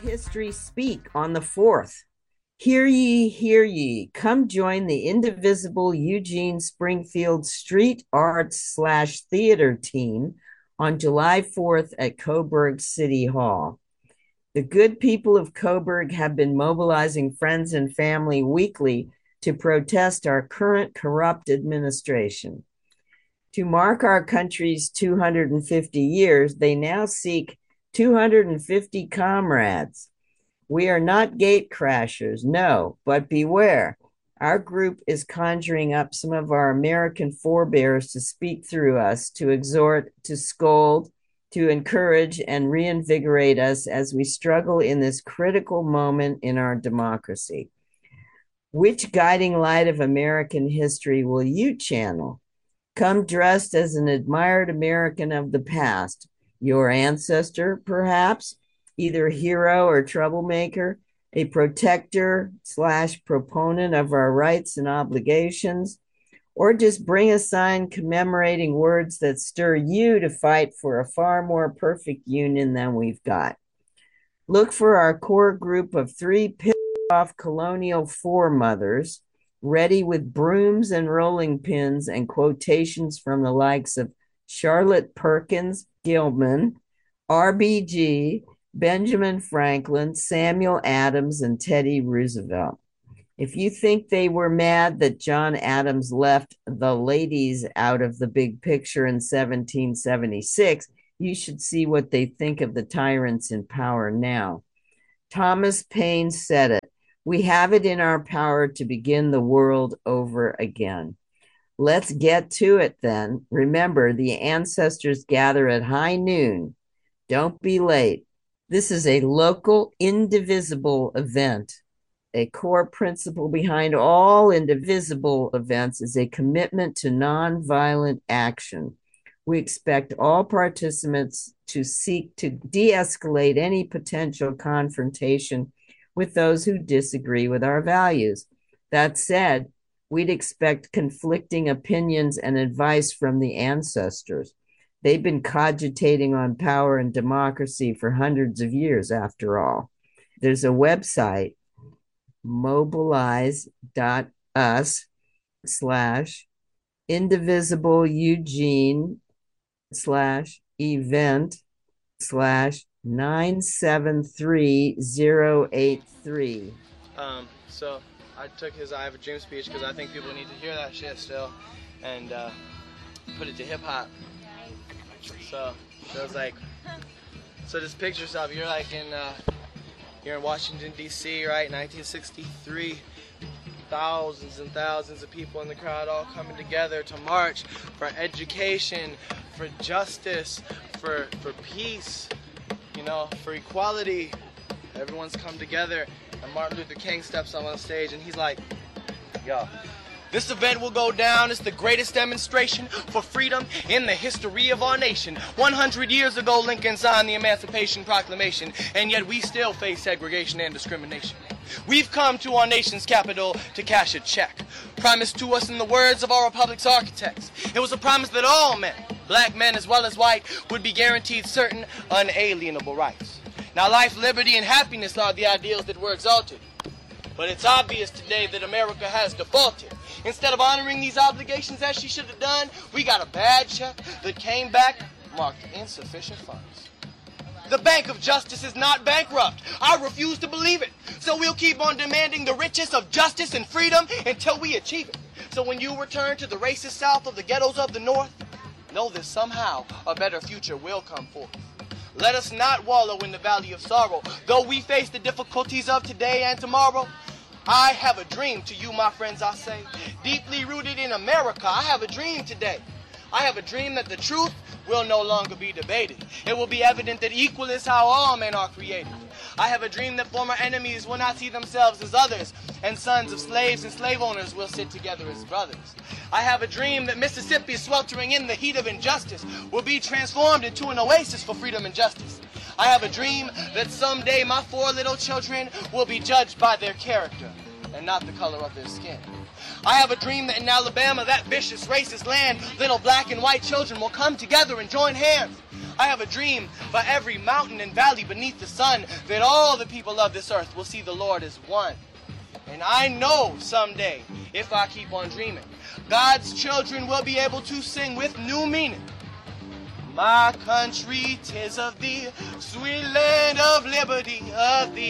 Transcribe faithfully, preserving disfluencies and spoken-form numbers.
History Speak on the fourth. Hear ye, hear ye. Come join the indivisible Eugene Springfield Street Arts slash Theater team on July fourth at Coburg City Hall. The good people of Coburg have been mobilizing friends and family weekly to protest our current corrupt administration. To mark our country's two hundred fifty years, they now seek two hundred fifty comrades. We are not gate crashers, no, but beware. Our group is conjuring up some of our American forebears to speak through us, to exhort, to scold, to encourage, and reinvigorate us as we struggle in this critical moment in our democracy. Which guiding light of American history will you channel? Come dressed as an admired American of the past, your ancestor, perhaps, either hero or troublemaker, a protector slash proponent of our rights and obligations, or just bring a sign commemorating words that stir you to fight for a far more perfect union than we've got. Look for our core group of three pissed off colonial foremothers, ready with brooms and rolling pins and quotations from the likes of Charlotte Perkins Gilman, R B G, Benjamin Franklin, Samuel Adams, and Teddy Roosevelt. If you think they were mad that John Adams left the ladies out of the big picture in seventeen seventy-six, you should see what they think of the tyrants in power now. Thomas Paine said it. We have it in our power to begin the world over again. Let's get to it then. Remember, the ancestors gather at high noon. Don't be late. This is a local, indivisible event. A core principle behind all indivisible events is a commitment to nonviolent action. We expect all participants to seek to de-escalate any potential confrontation with those who disagree with our values. That said, we'd expect conflicting opinions and advice from the ancestors. They've been cogitating on power and democracy for hundreds of years, after all. There's a website, mobilize dot us slash indivisible Eugene slash event slash nine seven three zero eight three. Um, so I took his I Have a Dream speech because I think people need to hear that shit still, and uh, put it to hip hop. So, so it was like, so just picture yourself, you're like in, uh, you're in Washington, D C, right, nineteen sixty-three, thousands and thousands of people in the crowd all coming together to march for education, for justice, for, for peace, you know, for equality. Everyone's come together, and Martin Luther King steps up on stage, and he's like, yo, this event will go down as the greatest demonstration for freedom in the history of our nation. one hundred years ago, Lincoln signed the Emancipation Proclamation, and yet we still face segregation and discrimination. We've come to our nation's capital to cash a check, promised to us in the words of our republic's architects. It was a promise that all men, black men as well as white, would be guaranteed certain unalienable rights. Now, life, liberty, and happiness are the ideals that were exalted. But it's obvious today that America has defaulted. Instead of honoring these obligations as she should have done, we got a bad check that came back marked insufficient funds. The Bank of Justice is not bankrupt. I refuse to believe it. So we'll keep on demanding the richest of justice and freedom until we achieve it. So when you return to the racist South of the ghettos of the North, know that somehow a better future will come forth. Let us not wallow in the valley of sorrow. Though we face the difficulties of today and tomorrow, I have a dream to you, my friends, I say. Deeply rooted in America, I have a dream today. I have a dream that the truth will no longer be debated. It will be evident that equal is how all men are created. I have a dream that former enemies will not see themselves as others, and sons of slaves and slave owners will sit together as brothers. I have a dream that Mississippi, sweltering in the heat of injustice, will be transformed into an oasis for freedom and justice. I have a dream that someday my four little children will be judged by their character and not the color of their skin. I have a dream that in Alabama, that vicious, racist land, little black and white children will come together and join hands. I have a dream for every mountain and valley beneath the sun, that all the people of this earth will see the Lord as one. And I know someday, if I keep on dreaming, God's children will be able to sing with new meaning. My country, 'tis of thee, sweet land of liberty, of thee